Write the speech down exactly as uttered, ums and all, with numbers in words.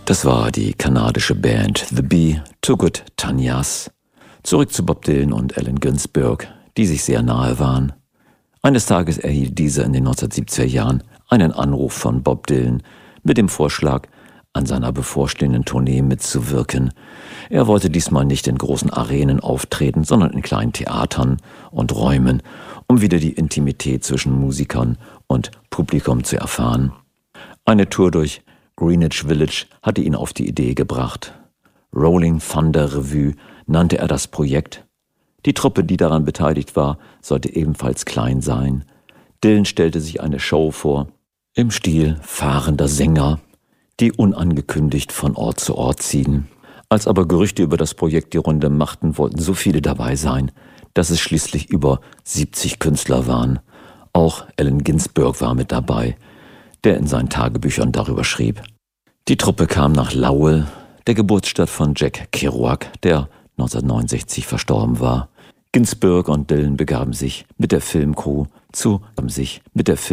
Das war die kanadische Band The Be Too Good Tanyas. Zurück zu Bob Dylan und Allen Ginsberg, die sich sehr nahe waren. Eines Tages erhielt dieser in den neunzehnhundertsiebziger Jahren einen Anruf von Bob Dylan mit dem Vorschlag, an seiner bevorstehenden Tournee mitzuwirken. Er wollte diesmal nicht in großen Arenen auftreten, sondern in kleinen Theatern und Räumen, um wieder die Intimität zwischen Musikern und Publikum zu erfahren. Eine Tour durch Greenwich Village hatte ihn auf die Idee gebracht. Rolling Thunder Revue nannte er das Projekt. Die Truppe, die daran beteiligt war, sollte ebenfalls klein sein. Dylan stellte sich eine Show vor, im Stil fahrender Sänger, die unangekündigt von Ort zu Ort ziehen. Als aber Gerüchte über das Projekt die Runde machten, wollten so viele dabei sein, dass es schließlich über siebzig Künstler waren. Auch Allen Ginsberg war mit dabei, der in seinen Tagebüchern darüber schrieb. Die Truppe kam nach Lowell, der Geburtsstadt von Jack Kerouac, der neunzehnhundertneunundsechzig verstorben war. Ginsberg und Dylan begaben sich mit der Filmcrew zu, sich mit der